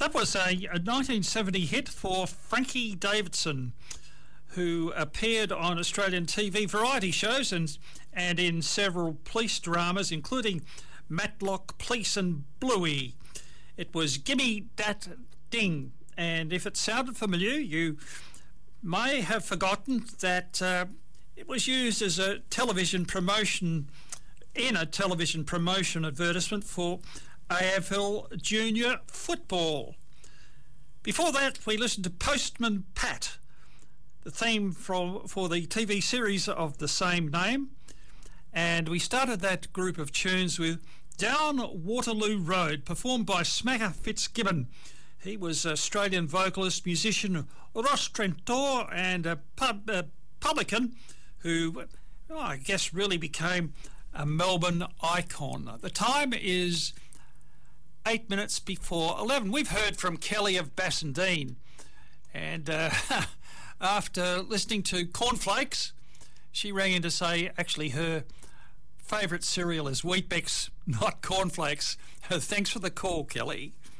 That was a 1970 hit for Frankie Davidson, who appeared on Australian TV variety shows and in several police dramas, including Matlock Police and Bluey. It was Gimme Dat Ding, and if it sounded familiar, you may have forgotten that it was used as a television promotion, in a television promotion advertisement for AFL Junior Football. Before that, we listened to Postman Pat, the theme for the TV series of the same name, and we started that group of tunes with Down Waterloo Road, performed by Smacker Fitzgibbon. He was Australian vocalist, musician, restaurateur and a publican who, I guess, really became a Melbourne icon. The time is 8 minutes before 11. We've heard from Kelly of Bassendean, and after listening to Cornflakes, she rang in to say actually her favourite cereal is Weet-Bix, not Cornflakes. Thanks for the call, Kelly.